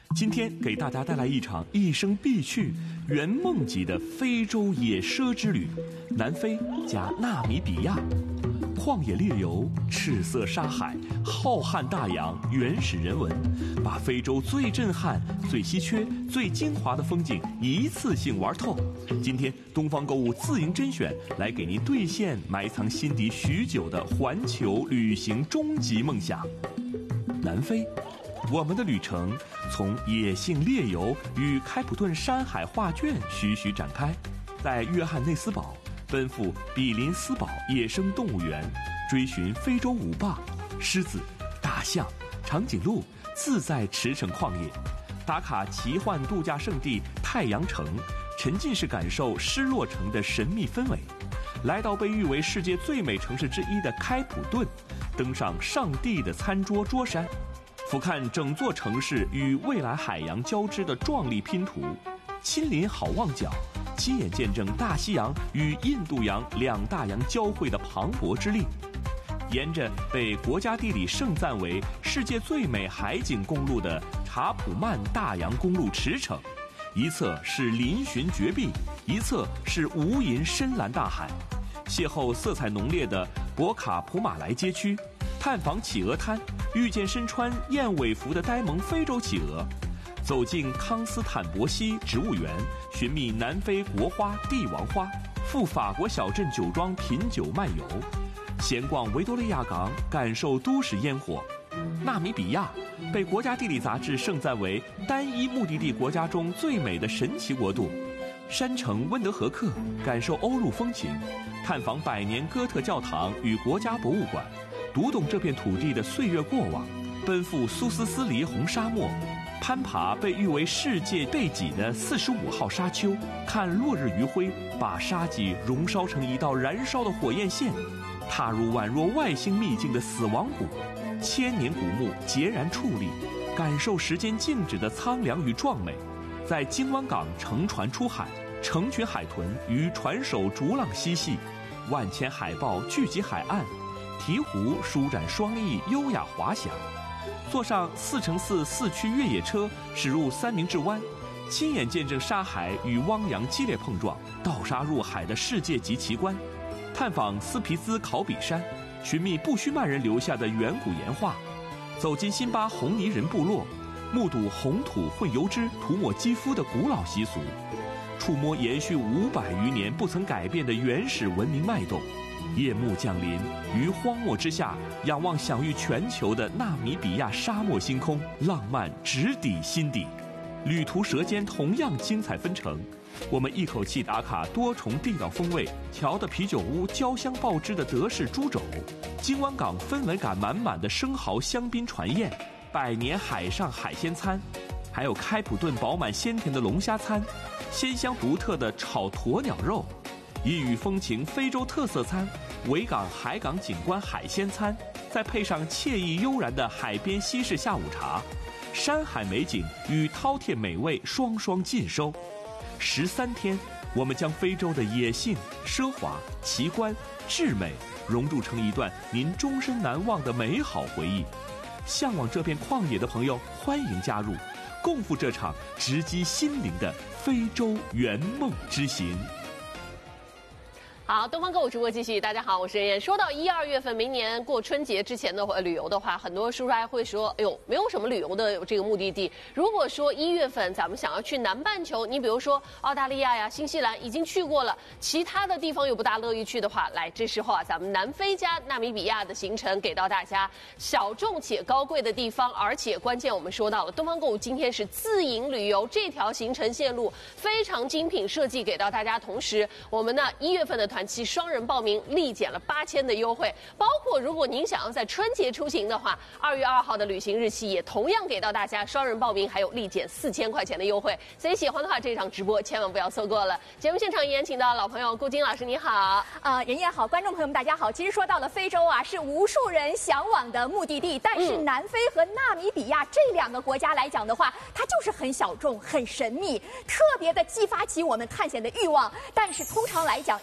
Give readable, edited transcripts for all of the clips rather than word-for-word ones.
今天给大家带来一场一生必去、圆梦级的非洲野奢之旅——南非加纳米比亚。旷野猎游、赤色沙海、浩瀚大洋、原始人文，把非洲最震撼、最稀缺、最精华的风景一次性玩透。今天东方购物自营甄选，来给您兑现埋藏心底许久的环球旅行终极梦想。南非，我们的旅程从野性猎游与开普敦山海画卷徐徐展开，在约翰内斯堡奔赴比林斯堡野生动物园，追寻非洲舞霸、狮子、大象、长颈鹿，自在驰骋旷野，打卡奇幻度假胜地太阳城，沉浸式感受失落城的神秘氛围，来到被誉为世界最美城市之一的开普敦，登上上帝的餐桌桌山，俯瞰整座城市与蔚蓝海洋交织的壮丽拼图，亲临好望角，亲眼见证大西洋与印度洋两大洋交汇的磅礴之力。沿着被国家地理盛赞为世界最美海景公路的查普曼大洋公路驰骋，一侧是嶙峋绝壁，一侧是无垠深蓝大海，邂逅色彩浓烈的博卡普马莱街区，探访企鹅滩，遇见身穿燕尾服的呆萌非洲企鹅，走进康斯坦博西植物园，寻觅南非国花帝王花，赴法国小镇酒庄品酒漫游，闲逛维多利亚港，感受都市烟火。纳米比亚被国家地理杂志盛赞为单一目的地国家中最美的神奇国度，山城温德和克，感受欧陆风情，探访百年哥特教堂与国家博物馆，读懂这片土地的岁月过往，奔赴苏斯斯黎红沙漠，攀爬被誉为世界背脊的45号沙丘，看落日余晖把沙棘熔烧成一道燃烧的火焰线，踏入宛若外星秘境的死亡谷，千年古墓孑然矗立，感受时间静止的苍凉与壮美，在金湾港乘船出海，成群海豚与船首逐浪嬉戏，万千海豹聚集海岸，鹈鹕舒展双翼优雅滑翔，坐上4×4四驱越野车驶入三明治湾，亲眼见证沙海与汪洋激烈碰撞，盗沙入海的世界级奇观，探访斯皮兹考比山，寻觅布须曼人留下的远古岩画，走进辛巴红泥人部落，目睹红土混油脂涂抹肌肤的古老习俗，触摸延续500余年不曾改变的原始文明脉动。夜幕降临，于荒漠之下仰望享誉全球的纳米比亚沙漠星空，浪漫直抵心底。旅途舌尖同样精彩纷呈，我们一口气打卡多重地道风味，乔的啤酒屋焦香爆汁的德式猪肘，金湾港氛围感满满的生蚝香槟船宴，百年海上海鲜餐，还有开普敦饱满鲜甜的龙虾餐，鲜香独特的炒鸵鸟肉，异域风情非洲特色餐，维港海港景观海鲜餐，再配上惬意悠然的海边西式下午茶，山海美景与饕餮美味双双尽收。13天，我们将非洲的野性、奢华、奇观、至美融入成一段您终身难忘的美好回忆。向往这片旷野的朋友，欢迎加入，共赴这场直击心灵的非洲圆梦之行。 好，东方购物直播继续。大家好，我是任燕。说到1、2月份，明年过春节之前的旅游的话，很多叔叔还会说，哎呦，没有什么旅游的这个目的地。如果说1月份咱们想要去南半球，你比如说澳大利亚呀、新西兰已经去过了，其他的地方又不大乐意去的话，来，这时候啊，咱们南非加纳米比亚的行程给到大家，小众且高贵的地方，而且关键我们说到了，东方购物今天是自营旅游，这条行程线路非常精品设计给到大家，同时我们呢1月份的团期双人报名立减了8000的优惠，包括如果您想要在春节出行的话，2月2号的旅行日期也同样给到大家双人报名，还有立减4000块钱的优惠。所以喜欢的话，这场直播千万不要错过了。节目现场依然请到老朋友顾金老师，你好。 任燕好，观众朋友们大家好。其实说到了非洲啊，是无数人向往的目的地，但是南非和纳米比亚这2个国家来讲的话，它就是很小众、很神秘，特别的激发起我们探险的欲望。但是通常来讲，因为它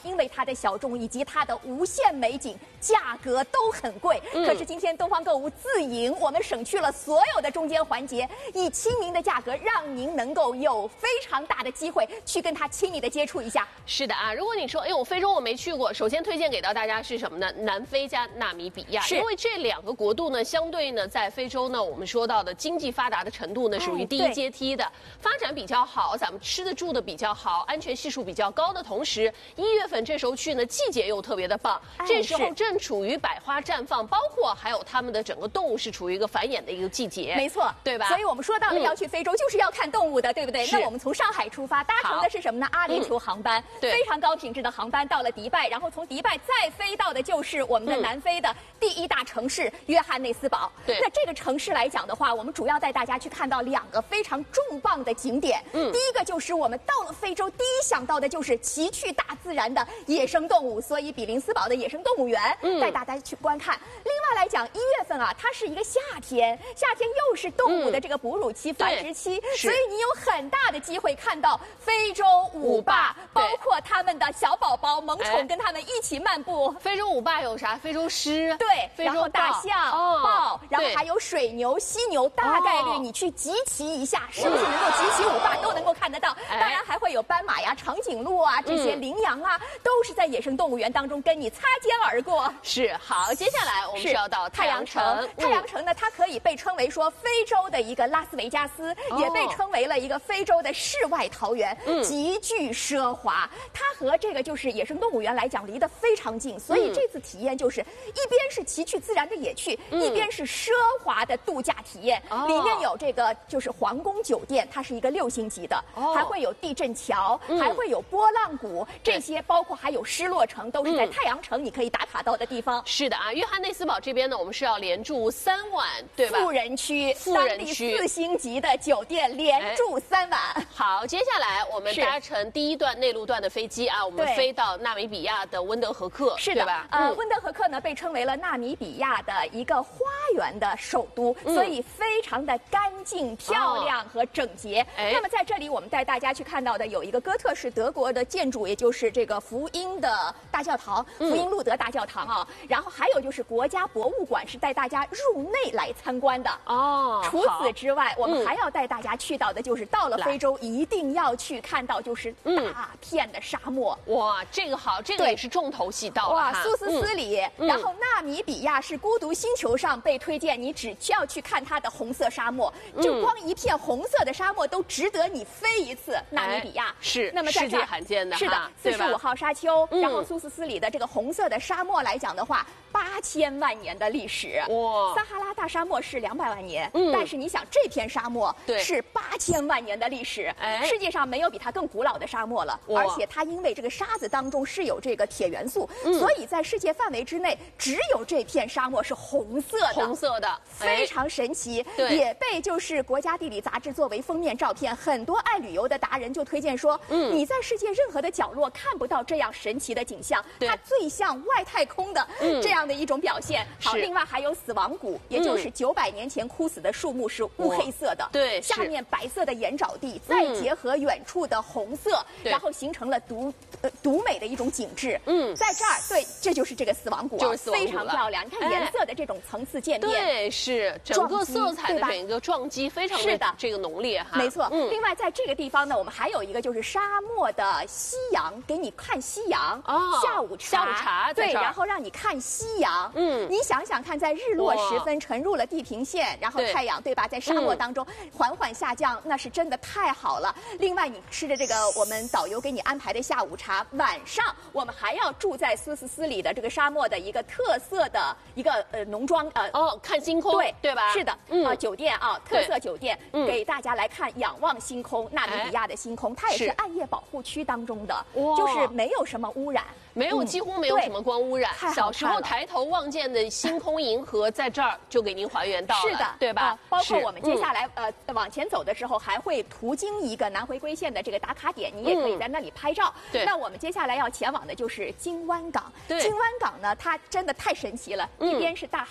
的小众以及它的无限美景，价格都很贵。可是今天东方购物自营，我们省去了所有的中间环节，以亲民的价格，让您能够有非常大的机会去跟它亲密的接触一下。 是的啊，如果你说，哎，我非洲我没去过，首先推荐给到大家是什么呢？南非加纳米比亚，因为这两个国度呢，相对呢，在非洲呢，我们说到的经济发达的程度呢，属于第一阶梯的，发展比较好，咱们吃的住的比较好，安全系数比较高的同时，1月份这时候去呢，季节又特别的棒，这时候正处于百花绽放，包括还有它们的整个动物是处于一个繁衍的一个季节， 没错， 对吧？ 所以我们说到了要去非洲，就是要看动物的，对不对？那我们从上海出发，搭乘的是什么呢？阿联酋航班，非常高品质的航班，到了迪拜，然后从迪拜再飞到的就是我们的南非的第一大城市约翰内斯堡。那这个城市来讲的话，我们主要带大家去看到2个非常重磅的景点。第一个就是我们到了非洲，第一想到的就是奇趣大自然的野生动物，所以比林斯堡的野生动物园带大家去观看。另外来讲，1月份啊，它是一个夏天，夏天又是动物的这个哺乳期、繁殖期，所以你有很大的机会看到非洲舞霸，包括他们的小宝宝、萌宠跟他们一起漫步。 非洲舞霸有啥？非洲狮， 对，然后大象、豹，然后还有水牛、犀牛，大概率你去集齐一下，是不是能够集齐舞霸都能够看得到？当然还会有斑马呀、长颈鹿啊，这些羚羊啊，都是在野生动物园当中跟你擦肩而过。 是，好，接下来我们是要到太阳城。 太阳城呢，它可以被称为说非洲的一个拉斯维加斯，也被称为了一个非洲的世外桃源，极具奢华。它和这个就是野生动物园来讲离得非常近，所以这次体验就是一边是奇趣自然的野趣，一边是奢华的度假体验。里面有这个就是皇宫酒店，它是一个6星级的，还会有地震桥，还会有波浪谷，这些包括还有失落城，都是在太阳城你可以打卡到的地方。 是的啊，约翰内斯堡这边呢，我们是要连住3晚，对吧？ 富人区当地4星级的酒店连住3晚。 好，接下来我们搭乘第1段内陆段的飞机啊，我们飞到纳米比亚的温德和克， 是的吧？温德和克呢被称为了纳米比亚的一个花园的首都，所以非常的干净、漂亮和整洁。那么在这里，我们带大家去看到的有一个哥特式德国的建筑，也就是这个福音的大教堂，福音路德大教堂啊。然后还有就是国家博物馆，是带大家入内来参观的。除此之外，我们还要带大家去到的就是到了非洲一定要去看到就是大片的沙漠。 哇，这个好，这个也是重头戏到了。 哇，苏斯斯里，然后纳米比亚是孤独星球上被推荐，你只需要去看它的红色沙漠，就光一片红色的沙漠都值得你飞一次。纳米比亚是， 那么在世界罕见的， 是的，45号沙丘，然后苏斯斯里的这个红色的沙漠来讲的话，8000万年的历史。哇，撒哈拉大沙漠是200万年，但是你想这片沙漠是8000万年的历史，世界上没有比它更古老的沙漠了。而且它因为这个沙子当中是有这个铁元素，所以在世界范围之内只有这片沙漠是红色的，非常神奇。也被就是国家地理杂志作为封面照片，很多爱旅游的达人就推荐说，你在世界任何的角落看不到这样神奇的景象，它最像外太空的这样的一种表现。好，另外还有死亡谷，也就是900年前枯死的树木是乌黑色的， 对， 下面白色的盐沼地，再结合远处的红色，然后形成了独美的一种景致。在这儿，对，这就是这个死亡谷， 就是死亡谷， 非常漂亮。你看颜色的这种层次渐变， 对，是整个色彩的整个撞击非常的这个浓烈哈。 没错。另外在这个地方呢，我们还有一个就是沙漠的夕阳，给你看夕阳。下午茶，对，然后让你看夕阳。你想想看，在日落时分沉入了地平线，然后太阳对吧，在沙漠当中缓缓下降，那是真的太好了。另外你吃着这个我们导游给你安排的下午茶，晚上我们还要住在苏斯斯里的这个沙漠的一个特色的一个农庄看星空，对吧？ 是的，酒店啊，特色酒店，给大家来看仰望星空，纳米比亚的星空，它也是暗夜保护区当中的，就是没有什么污染。 几乎没有什么光污染。小时候抬头望见的星空银河，在这儿就给您还原到了， 是的， 对吧？ 包括我们接下来往前走的时候，还会途经一个南回归线的这个打卡点，你也可以在那里拍照。那我们接下来要前往的就是金湾港。金湾港呢，它真的太神奇了，一边是大海。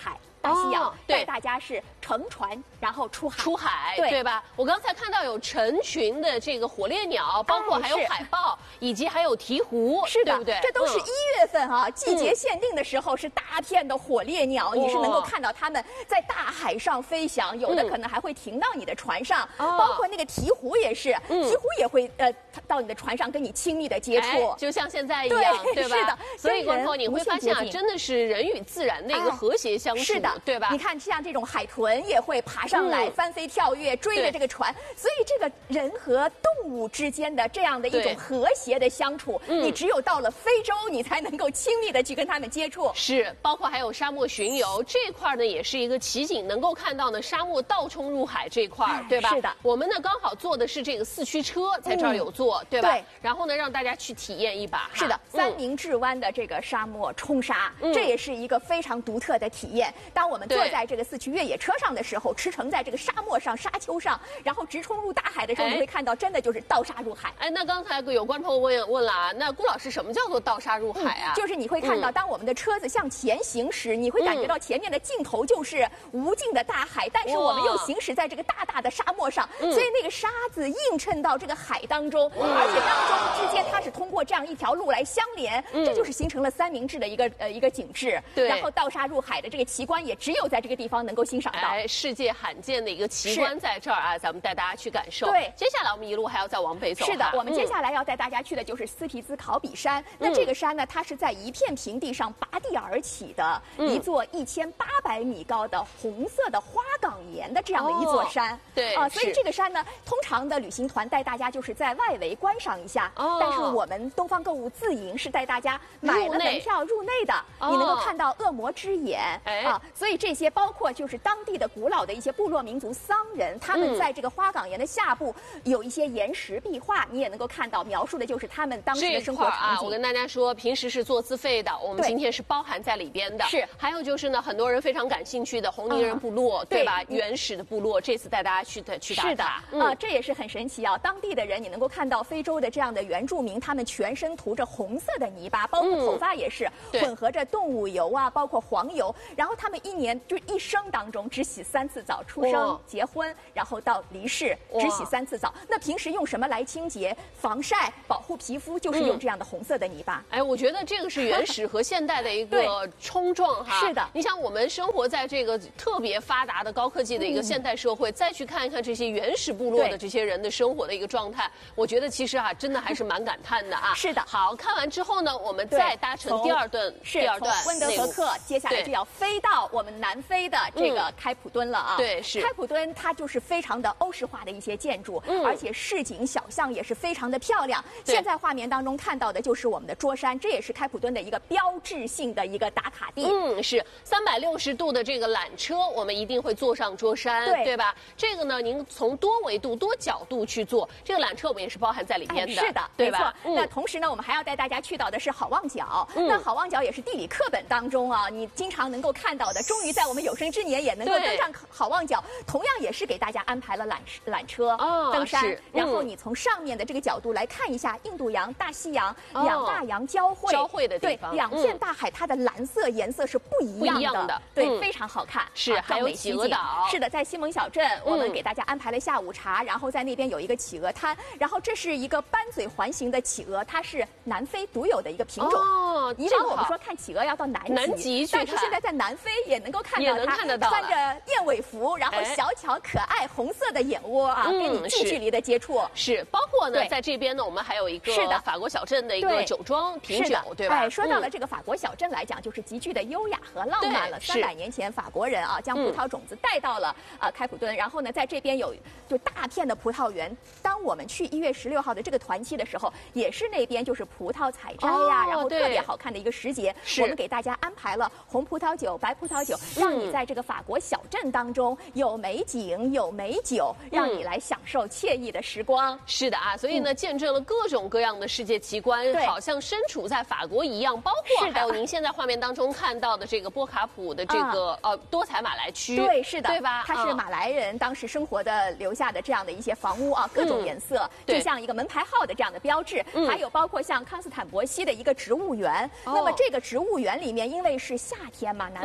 大西洋，带大家是乘船然后出海， 对吧？我刚才看到有成群的这个火烈鸟，包括还有海豹，以及还有鹈鹕， 是的， 对不对？ 这都是1月份啊，季节限定的时候是大片的火烈鸟，你是能够看到它们在大海上飞翔，有的可能还会停到你的船上，包括那个鹈鹕也是，鹈鹕也会到你的船上跟你亲密的接触， 就像现在一样，对吧？ 是的， 所以观众你会发现啊，真的是人与自然的一个和谐相处， 是的， 对吧？ 你看像这种海豚也会爬上来翻飞跳跃，追着这个船，所以这个人和动物之间的这样的一种和谐的相处，你只有到了非洲，你才能够亲密的去跟他们接触。 是，包括还有沙漠巡游这块呢，也是一个奇景，能够看到呢沙漠倒冲入海这块，对吧？ 是的， 我们呢刚好坐的是这个4驱车，在这儿有坐，对吧？对。然后呢，让大家去体验一把。 是的，三明治湾的这个沙漠冲沙，这也是一个非常独特的体验。当我们坐在这个4驱越野车上的时候，驰骋在这个沙漠上、沙丘上，然后直冲入大海的时候，你会看到真的就是倒沙入海。 那刚才有观众问了啊，那顾老师什么叫做倒沙入海啊？ 就是你会看到，当我们的车子向前行驶，你会感觉到前面的尽头就是无尽的大海，但是我们又行驶在这个大大的沙漠上，所以那个沙子映衬到这个海当中，而且当中之间它是通过这样一条路来相连，这就是形成了三明治的一个景致。 对， 然后倒沙入海的这个奇观也只有在这个地方能够欣赏到。 世界罕见的一个奇观在这儿啊，咱们带大家去感受。 对， 接下来我们一路还要再往北走。 是的，我们接下来要带大家去的就是斯皮兹考比山。那这个山呢，它是在一片平地上拔地而起的一座1800米高的红色的花岗岩的这样的一座山。 对所以这个山呢，通常的旅行团带大家就是在外围观赏一下，但是我们东方购物自营是带大家买了门票入内的，你能够看到恶魔之眼所以这些包括就是当地的古老的一些部落民族桑人，他们在这个花岗岩的下部有一些岩石壁画，你也能够看到，描述的就是他们当时的生活场景。 我跟大家说，平时是做自费的，我们今天是包含在里边的。 是， 还有就是呢，很多人非常感兴趣的红泥人部落，对吧？原始的部落，这次带大家去打卡。 是的，这也是很神奇啊！当地的人，你能够看到非洲的这样的原住民，他们全身涂着红色的泥巴，包括头发也是混合着动物油啊，包括黄油。然后他们一生当中只洗3次澡，出生、结婚，然后到离世，只洗3次澡。那平时用什么来清洁、防晒、保护皮肤？就是用这样的红色的泥巴。 我觉得这个是原始和现代的一个冲撞哈。 是的， 你想我们生活在这个特别发达的高科技的一个现代社会，再去看一看这些原始部落的这些人的生活的一个状态，我觉得其实真的还是蛮感叹的啊。 是的。 好，看完之后呢，我们再搭乘第二段温德和克，接下来就要飞到我们南非的这个开普敦了啊。 对，是。 开普敦它就是非常的欧式化的一些建筑，而且市井小巷也是非常的漂亮。现在画面当中看到的就是我们的桌山，这也是开普敦的一个标志性的一个打卡地。 是360度的这个缆车，我们一定会坐上桌山，对吧？这个呢，您从多维度、多角度去坐，这个缆车我们也是包含在里边的。 是的， 对吧？ 没错。那同时呢，我们还要带大家去到的是好望角。那好望角也是地理课本当中啊，你经常能够看到的。终于在我们有生之年也能够登上好望角，同样也是给大家安排了缆车登山，然后你从上面的这个角度来看一下印度洋、大西洋两大洋交汇的地方。 对，两片大海它的蓝色颜色是不一样的，对，非常好看。 是，还有企鹅岛。 是的，在西蒙小镇，我们给大家安排了下午茶，然后在那边有一个企鹅滩，然后这是一个斑嘴环形的企鹅，它是南非独有的一个品种。以往我们说看企鹅要到南极去看，但是现在在南非也能够看到它穿着燕尾服，然后小巧可爱红色的眼窝啊，跟你近距离的接触。 是，包括呢，在这边呢，我们还有一个法国小镇的一个酒庄品酒，对吧？ 说到了这个法国小镇来讲，就是极具的优雅和浪漫了。300年前，法国人将葡萄种子带到了开普敦，然后呢，在这边有就大片的葡萄园。当我们去1月16号的这个团期的时候，也是那边就是葡萄采摘呀，然后特别好看的一个时节。我们给大家安排了红葡萄酒、白葡萄酒，让你在这个法国小镇当中有美景、有美酒，让你来享受惬意的时光。 是的啊，所以呢，见证了各种各样的世界奇观，好像身处在法国一样。包括还有您现在画面当中看到的这个波卡普的这个多彩马来区， 对，是的， 对吧？ 它是马来人当时生活的留下的这样的一些房屋啊，各种颜色，就像一个门牌号的这样的标志。还有包括像康斯坦博西的一个植物园。那么这个植物园里面，因为是夏天嘛，南半球的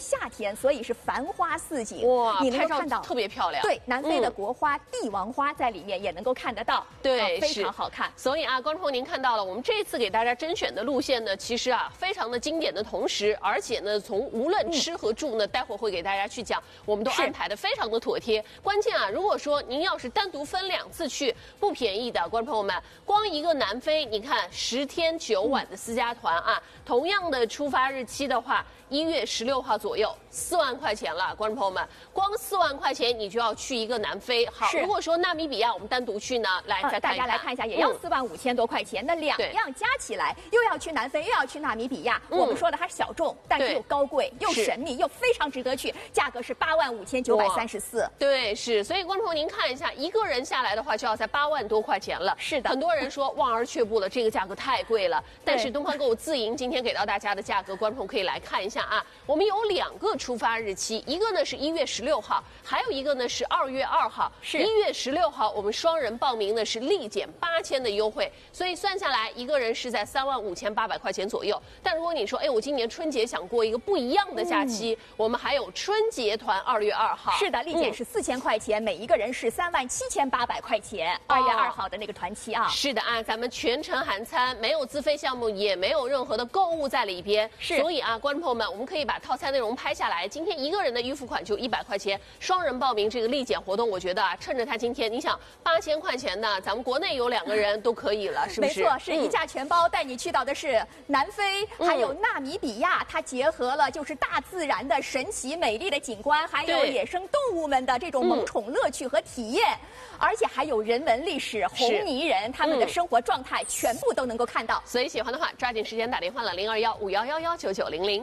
夏天，所以是繁花似锦。 哇， 你能够看到特别漂亮。 对，南非的国花帝王花在里面也能够看得到， 对， 非常好看。 所以啊，观众朋友您看到了，我们这次给大家甄选的路线呢，其实啊非常的经典的同时，而且呢，从无论吃和住呢，待会儿会给大家去讲，我们都安排的非常的妥帖。关键啊，如果说您要是单独分2次去，不便宜的，观众朋友们，光一个南非，你看10天9晚的私家团啊，同样的出发日期的话，1月16号左右，4万块钱了，观众朋友们，光4万块钱你就要去一个南非。好，如果说纳米比亚我们单独去呢，来再看一看， 大家来看一下，也要4万5千多块钱，那2样加起来，又要去南非，又要去纳米比亚。我们说的它小众，但是又高贵，又神秘，又非常值得去，价格是8万5934。 对，是，所以观众朋友您看一下，一个人下来的话就要在8万多块钱了。 是的， 很多人说望而却步了，这个价格太贵了。但是东方购物自营今天给到大家的价格，观众朋友可以来看一下啊。我们有2个出发日期，一个呢是1月16号，还有一个呢是2月2号。是1月16号，我们双人报名呢是立减8000的优惠，所以算下来一个人是在3万5800块钱左右。但如果你说，哎，我今年春节想过一个不一样的假期，我们还有春节团2月2号。 是的，立减是4000块钱，每一个人是3万7800块钱。2月2号的那个团期啊。 是的啊，咱们全程含餐，没有自费项目，也没有任何的购物在里边。 是， 所以啊，观众朋友们，我们可以把套餐内容拍下来。今天一个人的预付款就100块钱，双人报名这个立减活动，我觉得啊，趁着他今天，你想8000块钱呢，咱们国内有2个人都可以了，是不是？ 没错，是一价全包，带你去到的是南非，还有纳米比亚，它结合了就是大自然的神奇美丽的景观，还有野生动物们的这种萌宠乐趣和体验，而且还有人文历史、红泥人他们的生活状态，全部都能够看到。 所以喜欢的话，抓紧时间打电话了，02151119900。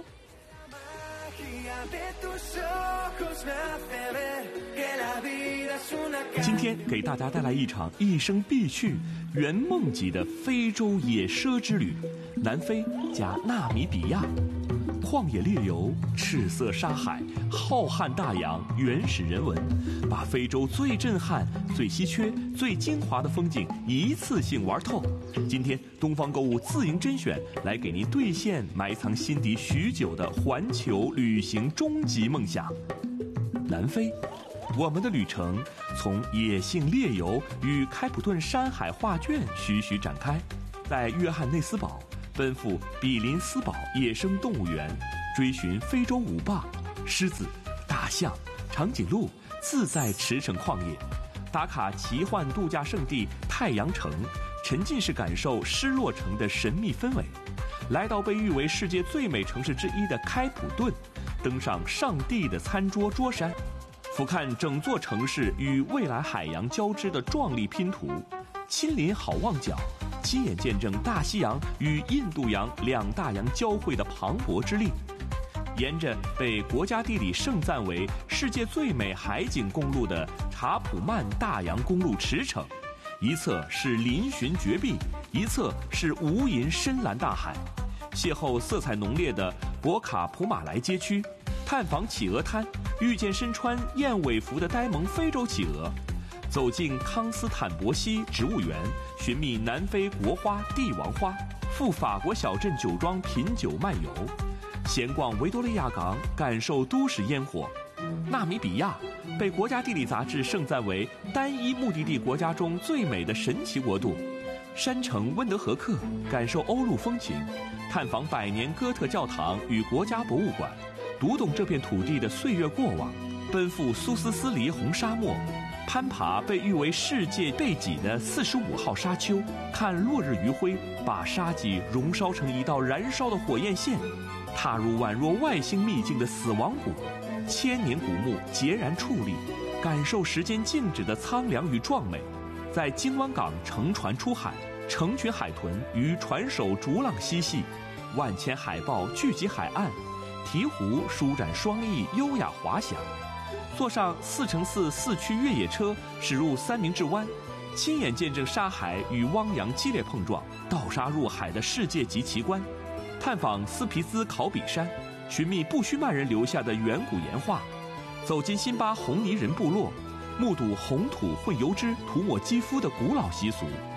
今天给大家带来一场一生必去、圆梦级的非洲野奢之旅——南非加纳米比亚。旷野猎游、赤色沙海、浩瀚大洋、原始人文，把非洲最震撼、最稀缺、最精华的风景一次性玩透。今天东方购物自营甄选，来给您兑现埋藏心底许久的环球旅行终极梦想——南非。我们的旅程从野性猎游与开普敦山海画卷徐徐展开，在约翰内斯堡奔赴比林斯堡野生动物园，追寻非洲舞霸、狮子、大象、长颈鹿，自在驰骋旷野，打卡奇幻度假胜地太阳城，沉浸式感受失落城的神秘氛围，来到被誉为世界最美城市之一的开普敦，登上上帝的餐桌桌山，俯瞰整座城市与蔚蓝海洋交织的壮丽拼图，亲临好望角，亲眼见证大西洋与印度洋2大洋交汇的磅礴之力。沿着被国家地理盛赞为世界最美海景公路的查普曼大洋公路驰骋，一侧是嶙峋绝壁，一侧是无垠深蓝大海，邂逅色彩浓烈的博卡普马莱街区，探访企鹅滩，遇见身穿燕尾服的呆萌非洲企鹅，走进康斯坦博西植物园，寻觅南非国花帝王花，赴法国小镇酒庄品酒漫游，闲逛维多利亚港，感受都市烟火。纳米比亚被国家地理杂志盛赞为单一目的地国家中最美的神奇国度，山城温德河克，感受欧陆风情，探访100年哥特教堂与国家博物馆，读懂这片土地的岁月过往，奔赴苏斯斯黎红沙漠，攀爬被誉为世界背脊的45号沙丘，看落日余晖把沙棘熔烧成一道燃烧的火焰线，踏入宛若外星秘境的死亡谷，千年古墓孑然矗立，感受时间静止的苍凉与壮美。在金湾港乘船出海，成群海豚与船首逐浪嬉戏，万千海豹聚集海岸，鹈鹕舒展双翼优雅滑翔，坐上4×4四驱越野车驶入三明治湾，亲眼见证沙海与汪洋激烈碰撞，盗沙入海的世界级奇观，探访斯皮兹考比山，寻觅不须曼人留下的远古岩画，走进辛巴红泥人部落，目睹红土混油脂涂抹肌肤的古老习俗，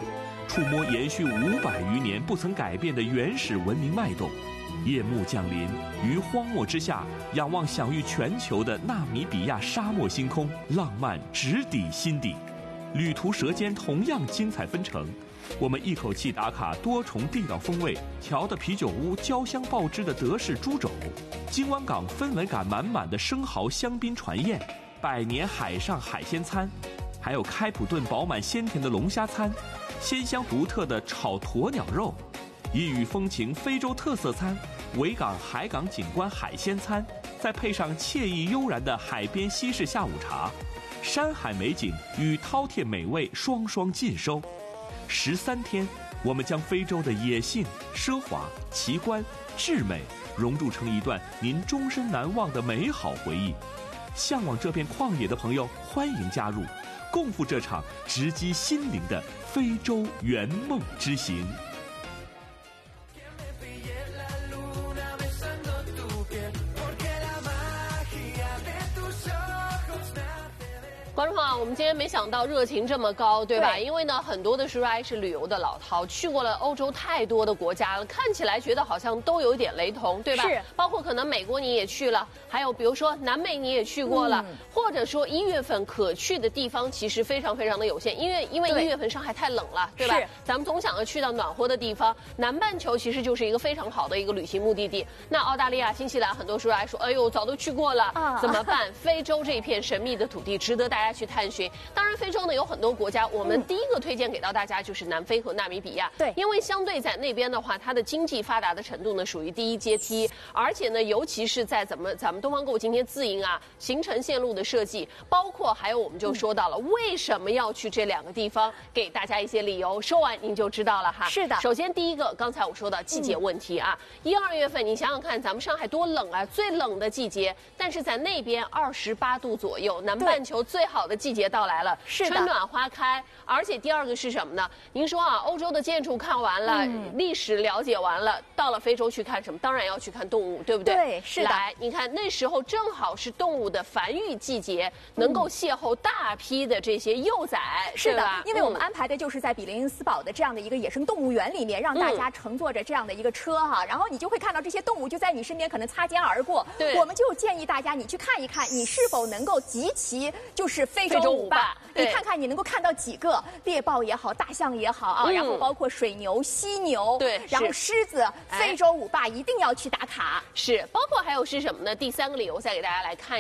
触摸延续500余年不曾改变的原始文明脉动。夜幕降临，于荒漠之下，仰望享誉全球的纳米比亚沙漠星空，浪漫直抵心底。旅途舌尖同样精彩纷呈。我们一口气打卡多重地道风味，调的啤酒屋焦香爆汁的德式猪肘，金湾港氛围感满满的生蚝香槟船宴，百年海上海鲜餐，还有开普敦饱满鲜甜的龙虾餐，鲜香独特的炒鸵鸟肉，异域风情非洲特色餐，维港海港景观海鲜餐，再配上惬意悠然的海边西式下午茶，山海美景与饕餮美味双双尽收。13天，我们将非洲的野性、奢华、奇观、至美融入成一段您终身难忘的美好回忆。向往这片旷野的朋友，欢迎加入，共赴这场直击心灵的非洲圆梦之行。 观众朋友，我们今天没想到热情这么高，对吧？对，因为呢，很多的叔叔阿姨是旅游的老饕，去过了欧洲太多的国家了，看起来觉得好像都有一点雷同，对吧？是，包括可能美国你也去了，还有比如说南美你也去过了，或者说1月份可去的地方其实非常非常的有限，因为1月份上海太冷了，对吧？是，咱们总想要去到暖和的地方，南半球其实就是一个非常好的一个旅行目的地。那澳大利亚、新西兰很多叔叔阿姨说，哎呦，早都去过了，怎么办？非洲这一片神秘的土地值得大家去探寻。当然，非洲呢有很多国家，我们第一个推荐给到大家就是南非和纳米比亚。对，因为相对在那边的话，它的经济发达的程度呢属于第一阶梯，而且呢，尤其是在咱们东方购今天自营啊行程线路的设计，包括还有我们就说到了为什么要去这2个地方，给大家一些理由，说完您就知道了哈。是的，首先第一个，刚才我说到季节问题啊，1、2月份你想想看，咱们上海多冷啊，最冷的季节，但是在那边28度左右，南半球最好的季节到来了，是春暖花开。而且第2个是什么呢？您说啊，欧洲的建筑看完了，历史了解完了，到了非洲去看什么？当然要去看动物，对不对？对，是的。来，你看那时候正好是动物的繁育季节，能够邂逅大批的这些幼崽，是的。因为我们安排的就是在比林恩斯堡的这样的一个野生动物园里面，让大家乘坐着这样的一个车哈，然后你就会看到这些动物就在你身边，可能擦肩而过。对，我们就建议大家你去看一看，你是否能够集齐就是非洲5霸。你看看你能够看到几个猎豹也好，大象也好啊，然后包括水牛、犀牛，对，然后狮子，非洲5霸一定要去打卡。是，包括还有是什么呢？第3个理由再给大家来看。